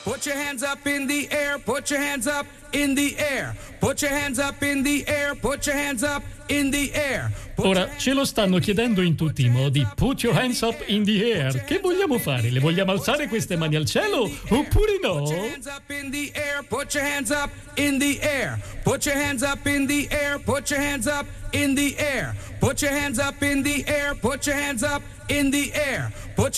Put your hands up in the air, put your hands up in the air. Put your hands up in the air, put your hands up in the air. Ora, ce lo stanno chiedendo in tutti i modi. Put your hands up in the air. Che vogliamo fare? Le vogliamo alzare queste mani al cielo oppure no? Put your hands up in the air, put your hands up in the air. Put your hands up in the air, put your hands up in the air. Put your hands up in the air, put your hands up in the air.